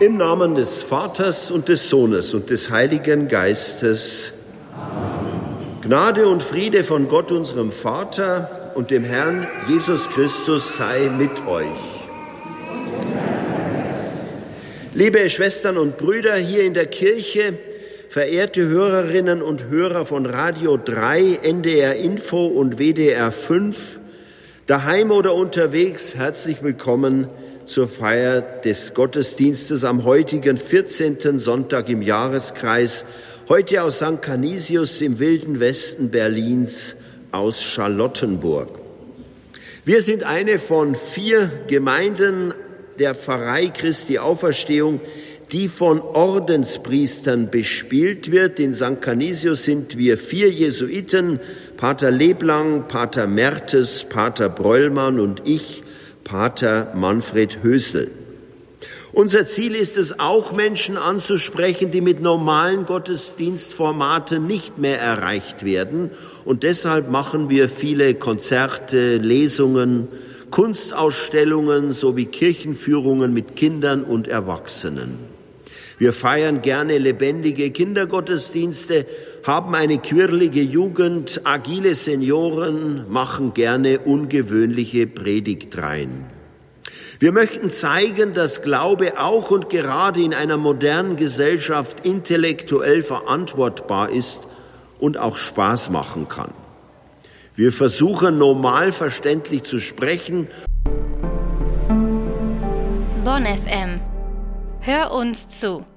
Im Namen des Vaters und des Sohnes und des Heiligen Geistes. Amen. Gnade und Friede von Gott, unserem Vater und dem Herrn Jesus Christus sei mit euch. Liebe Schwestern und Brüder hier in der Kirche, verehrte Hörerinnen und Hörer von Radio 3, NDR Info und WDR 5, daheim oder unterwegs, herzlich willkommen zur Feier des Gottesdienstes am heutigen 14. Sonntag im Jahreskreis, heute aus St. Canisius im wilden Westen Berlins aus Charlottenburg. Wir sind eine von 4 Gemeinden der Pfarrei Christi Auferstehung, die von Ordenspriestern bespielt wird. In St. Canisius sind wir 4 Jesuiten, Pater Leblang, Pater Mertes, Pater Brollmann und ich, Pater Manfred Hösel. Unser Ziel ist es auch, Menschen anzusprechen, die mit normalen Gottesdienstformaten nicht mehr erreicht werden. Und deshalb machen wir viele Konzerte, Lesungen, Kunstausstellungen sowie Kirchenführungen mit Kindern und Erwachsenen. Wir feiern gerne lebendige Kindergottesdienste, haben eine quirlige Jugend, agile Senioren, machen gerne ungewöhnliche Predigtreihen. Wir möchten zeigen, dass Glaube auch und gerade in einer modernen Gesellschaft intellektuell verantwortbar ist und auch Spaß machen kann. Wir versuchen normal verständlich zu sprechen. Bonn FM. Hör uns zu.